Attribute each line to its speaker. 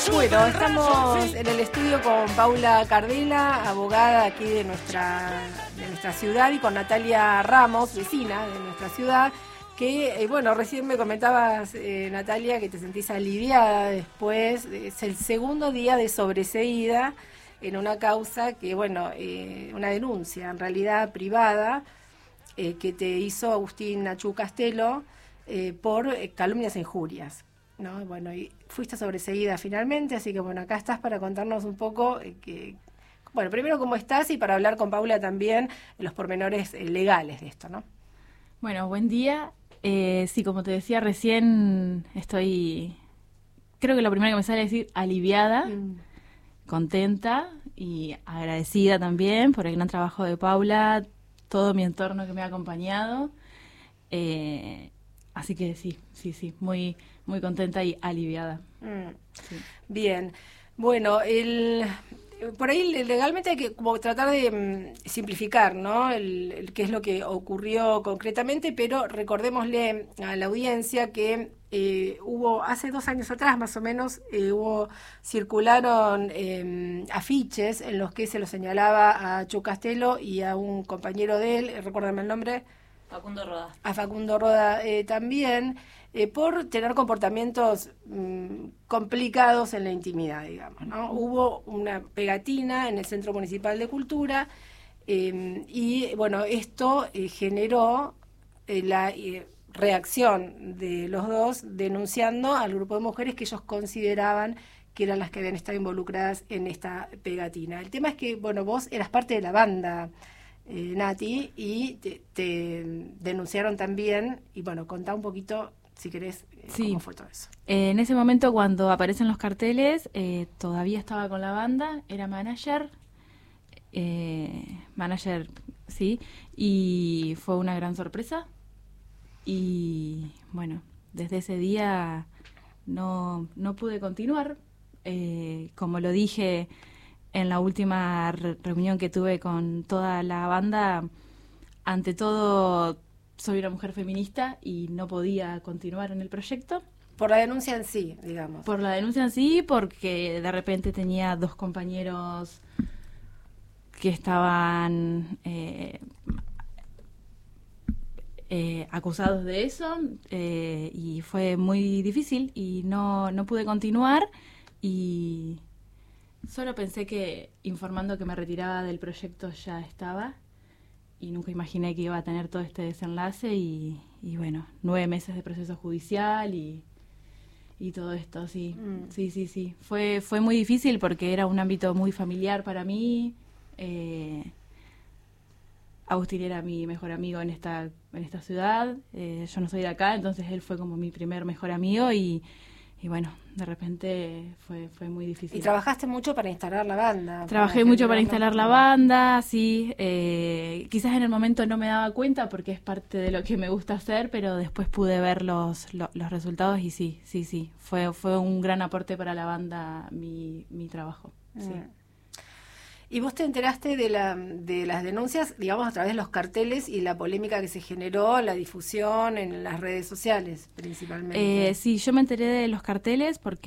Speaker 1: Bueno, estamos en el estudio con Paula Cardela, abogada aquí de nuestra ciudad, y con Natalia Ramos, vecina de nuestra ciudad, que, bueno, recién me comentabas, Natalia, que te sentís aliviada después, es el segundo día de sobreseída en una causa que, bueno, una denuncia en realidad privada que te hizo Agustín Nachú Castelo por calumnias e injurias, ¿no? Bueno, y fuiste sobreseída finalmente, así que bueno, acá estás para contarnos un poco bueno, primero cómo estás y para hablar con Paula también los pormenores legales de esto, ¿no?
Speaker 2: Bueno, buen día. Sí, como te decía recién, creo que lo primero que me sale es decir aliviada, contenta y agradecida también por el gran trabajo de Paula, todo mi entorno que me ha acompañado. Así que sí, muy, muy contenta y aliviada. Sí.
Speaker 1: Bien, bueno, por ahí legalmente hay que como tratar de simplificar, ¿no? El qué es lo que ocurrió concretamente, pero recordémosle a la audiencia que hubo hace 2 años atrás más o menos, circularon afiches en los que se lo señalaba a Chu Castelo y a un compañero de él, recuérdame el nombre.
Speaker 2: Facundo Roda.
Speaker 1: A Facundo Roda también, por tener comportamientos complicados en la intimidad, digamos, ¿no? Hubo una pegatina en el Centro Municipal de Cultura y, bueno, esto generó la reacción de los dos denunciando al grupo de mujeres que ellos consideraban que eran las que habían estado involucradas en esta pegatina. El tema es que, bueno, vos eras parte de la banda, Nati, y te denunciaron también, y bueno, contá un poquito, si querés, cómo fue todo eso.
Speaker 2: En ese momento, cuando aparecen los carteles, todavía estaba con la banda, era manager, sí, y fue una gran sorpresa, y bueno, desde ese día no pude continuar, como lo dije en la última reunión que tuve con toda la banda. Ante todo, soy una mujer feminista y no podía continuar en el proyecto.
Speaker 1: Por la denuncia en sí, digamos.
Speaker 2: Por la denuncia en sí, porque de repente tenía 2 compañeros que estaban acusados de eso, y fue muy difícil y no pude continuar, y solo pensé que informando que me retiraba del proyecto ya estaba, y nunca imaginé que iba a tener todo este desenlace y bueno, 9 meses de proceso judicial y todo esto, sí. Sí. Fue muy difícil porque era un ámbito muy familiar para mí. Agustín era mi mejor amigo en esta ciudad. Yo no soy de acá, entonces él fue como mi primer mejor amigo y bueno, de repente fue muy difícil.
Speaker 1: ¿Y trabajaste mucho para instalar la banda?
Speaker 2: Trabajé mucho para instalar la banda, sí. Quizás en el momento no me daba cuenta porque es parte de lo que me gusta hacer, pero después pude ver los resultados y sí. Fue un gran aporte para la banda mi trabajo. Sí.
Speaker 1: ¿Y vos te enteraste de las denuncias, digamos, a través de los carteles y la polémica que se generó, la difusión en las redes sociales, principalmente?
Speaker 2: Sí, yo me enteré de los carteles porque